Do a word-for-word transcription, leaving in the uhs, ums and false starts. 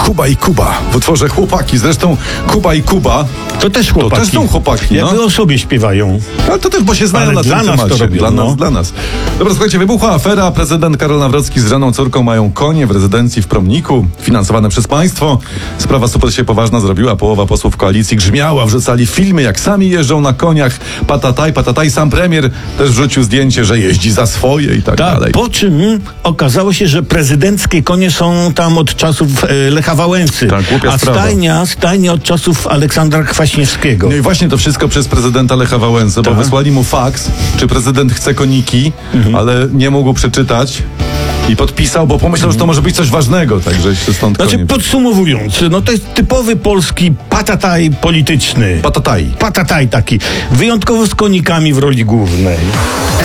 Kuba i Kuba w utworze Chłopaki. Zresztą Kuba i Kuba To też chłopaki. To też są chłopaki, no. Jakby o sobie śpiewają. Ale to też, bo się znają Ale na dla tym nas temacie. to robią, dla no. nas, dla nas. Dobra, słuchajcie, wybuchła afera. Prezydent Karol Nawrocki z żoną córką mają konie w rezydencji w Promniku, finansowane przez państwo. Sprawa super się poważna zrobiła. Połowa posłów koalicji grzmiała, wrzucali filmy, jak sami jeżdżą na koniach. Patataj, patataj. Sam premier też wrzucił zdjęcie, że jeździ za swoje i tak, Tak, dalej. po czym okazało się, że prezydenckie konie są tam od czasów e, Lecha Wałęsy, Tak, głupia a sprawa. stajnia, stajnia od czasów Aleksandra Kwaśniewskiego. No i właśnie to wszystko przez prezydenta Lecha Wałęsę, bo Tak. wysłali mu faks, czy prezydent chce koniki, Mhm. ale nie mógł przeczytać i podpisał, bo pomyślał, że to może być coś ważnego, także się stąd Znaczy, konie... podsumowując, no to jest typowy polski patataj polityczny. Patataj. Patataj taki, wyjątkowo z konikami w roli głównej.